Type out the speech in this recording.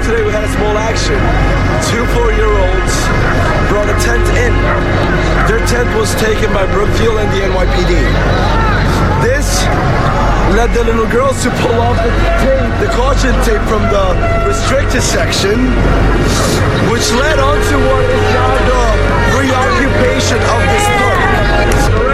today we had a small action. 2 4-year-olds brought a tent in. Their tent was taken by Brookfield and the NYPD. This led the little girls to pull off the caution tape from the restricted section, which led on to what is now the reoccupation of this park.